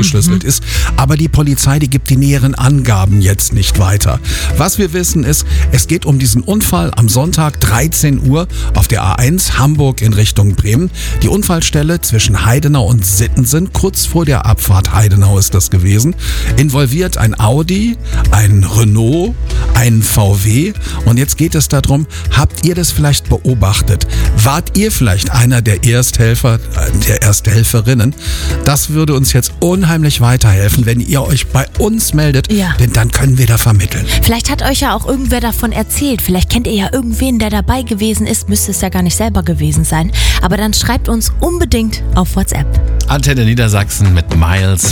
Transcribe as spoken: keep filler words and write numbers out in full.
verschlüsselt mhm. ist. Aber die Polizei, die gibt die näheren Angaben jetzt nicht weiter. Was wir wissen ist, es geht um diesen Unfall am Sonntag dreizehn Uhr auf der A eins Hamburg in Richtung Bremen. Die Unfallstelle zwischen Heidenau und Sittensen, kurz vor der Abfahrt Heidenau ist das gewesen. Involviert ein Audi, ein Renault, ein V W. Und jetzt geht es darum, habt ihr das vielleicht beobachtet? Wart ihr vielleicht einer der Ersthelfer, der Ersthelferinnen? Das würde uns jetzt unheimlich weiterhelfen, wenn ihr euch bei uns meldet, ja. denn dann können wir da vermitteln. Vielleicht hat euch ja auch irgendwer davon erzählt. Vielleicht kennt ihr ja irgendwen, der dabei gewesen ist. Müsste es ja gar nicht selber gewesen sein. Aber dann schreibt uns unbedingt auf WhatsApp. Antenne Niedersachsen mit Miles